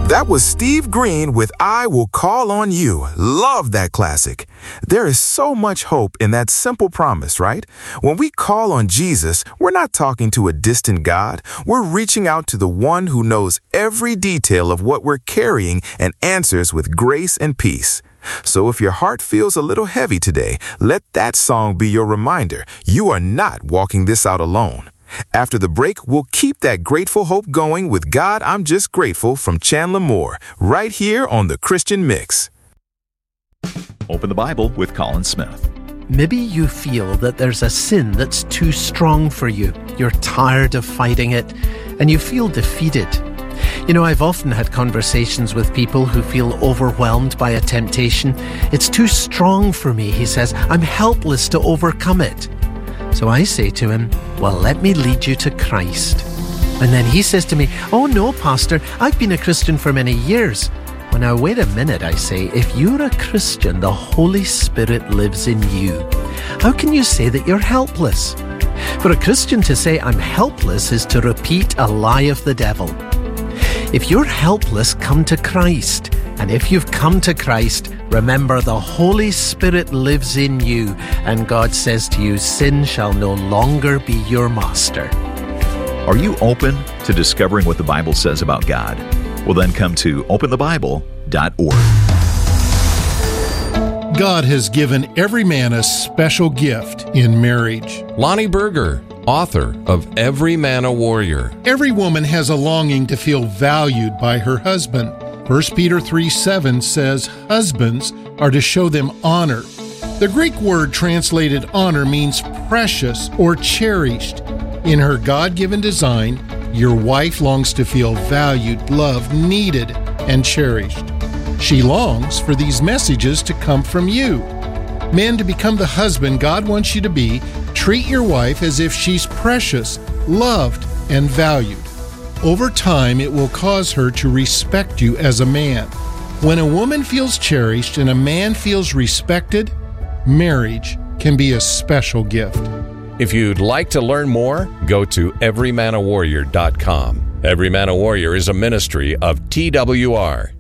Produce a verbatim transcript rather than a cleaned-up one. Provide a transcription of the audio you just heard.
That was Steve Green with I Will Call on You. Love that classic. There is so much hope in that simple promise, right? When we call on Jesus, we're not talking to a distant God. We're reaching out to the one who knows every detail of what we're carrying and answers with grace and peace. So if your heart feels a little heavy today, let that song be your reminder you are not walking this out alone. After the break, we'll keep that grateful hope going with God, I'm Just Grateful from Chandler Moore, right here on The Christian Mix. Open the Bible with Colin Smith. Maybe you feel that there's a sin that's too strong for you. You're tired of fighting it, and you feel defeated. You know, I've often had conversations with people who feel overwhelmed by a temptation. It's too strong for me, he says. I'm helpless to overcome it. So I say to him, well, let me lead you to Christ. And then he says to me, oh no, Pastor, I've been a Christian for many years. Well, now, wait a minute, I say. If you're a Christian, the Holy Spirit lives in you. How can you say that you're helpless? For a Christian to say, I'm helpless, is to repeat a lie of the devil. If you're helpless, come to Christ. And if you've come to Christ, remember the Holy Spirit lives in you, and God says to you, sin shall no longer be your master. Are you open to discovering what the Bible says about God? Well, then come to open the bible dot org. God has given every man a special gift in marriage. Lonnie Berger, author of Every Man a Warrior. Every woman has a longing to feel valued by her husband. First Peter three seven says, husbands are to show them honor. The Greek word translated honor means precious or cherished. In her God-given design, your wife longs to feel valued, loved, needed, and cherished. She longs for these messages to come from you. Men, to become the husband God wants you to be, treat your wife as if she's precious, loved, and valued. Over time, it will cause her to respect you as a man. When a woman feels cherished and a man feels respected, marriage can be a special gift. If you'd like to learn more, go to every man a warrior dot com. Every Man a Warrior is a ministry of T W R.